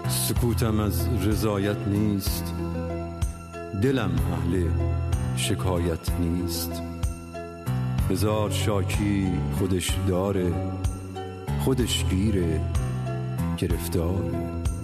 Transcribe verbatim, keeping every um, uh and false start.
سکوتم از رضایت نیست، دلم اهل شکایت نیست. هزار شاکی خودش داره، خودش گیره گرفتاره.